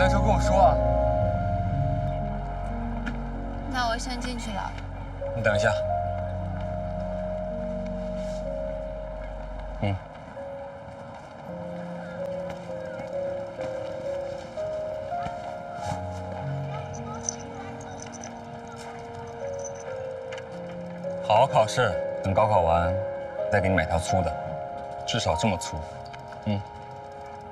来的时候跟我说啊。 那我先进去了。 你等一下。好好考试，等高考完再给你买条粗的，至少这么粗。